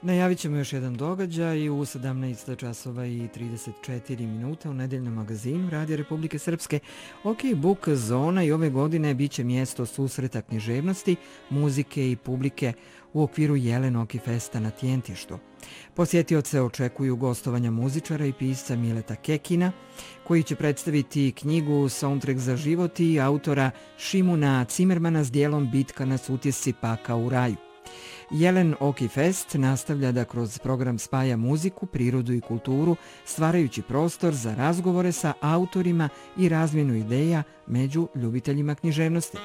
Najavit ćemo još jedan događaj u 17 časova i 34 minuta u nedeljnom magazinu Radija Republike Srpske. OK Book Zona i ove godine biće mjesto susreta književnosti, muzike i publike u okviru Jelen OK Festa na Tjentištu. Posjetioce očekuju gostovanja muzičara i pisca Mileta Kekina, koji će predstaviti knjigu Soundtrack za život i autora Šimuna Cimermana s dijelom Bitka na Sutjesci Paka u raju. Jelen OK Fest nastavlja da kroz program spaja muziku, prirodu i kulturu, stvarajući prostor za razgovore sa autorima i razmjenu ideja među ljubiteljima književnosti.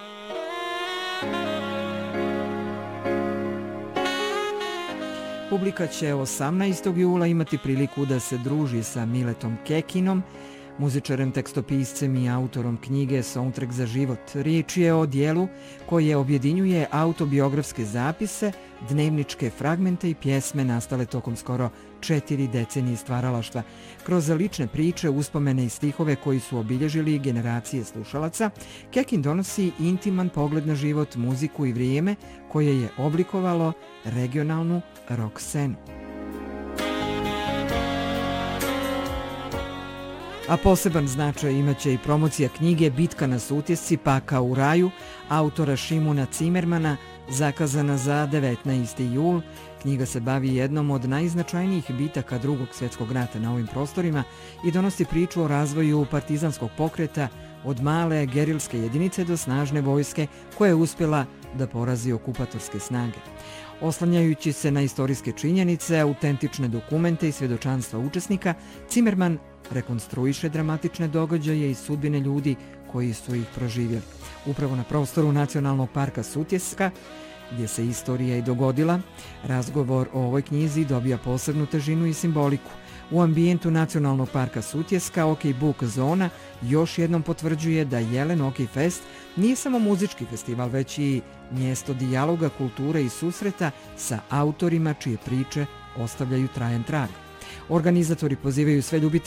Publika će 18. jula imati priliku da se druži sa Miletom Kekinom, muzičarem, tekstopiscem i autorom knjige Soundtrack za život. Riječ je o dijelu koje objedinjuje autobiografske zapise, dnevničke fragmente i pjesme nastale tokom skoro 4 decenije stvaralaštva. Kroz lične priče, uspomene i stihove koji su obilježili generacije slušalaca, Kekin donosi intiman pogled na život, muziku i vrijeme koje je oblikovalo regionalnu rock scenu. A poseban značaj imaće i promocija knjige Bitka na Sutjesci Paka u raju autora Šimuna Cimermana, zakazana za 19. jul. Knjiga se bavi jednom od najznačajnijih bitaka Drugog svjetskog rata na ovim prostorima i donosi priču o razvoju partizanskog pokreta od male gerilske jedinice do snažne vojske koja je uspjela da porazi okupatorske snage. Oslanjajući se na istorijske činjenice, autentične dokumente i svjedočanstva učesnika, Cimerman rekonstruiše dramatične događaje i sudbine ljudi koji su ih proživjeli. Upravo na prostoru Nacionalnog parka Sutjeska, gdje se istorija i dogodila, razgovor o ovoj knjizi dobija posebnu težinu i simboliku. U ambijentu Nacionalnog parka Sutjeska OK Book Zona još jednom potvrđuje da Jelen OK Fest nije samo muzički festival, već i mjesto dijaloga, kulture i susreta sa autorima čije priče ostavljaju trajan trag. Organizatori pozivaju sve ljubitelje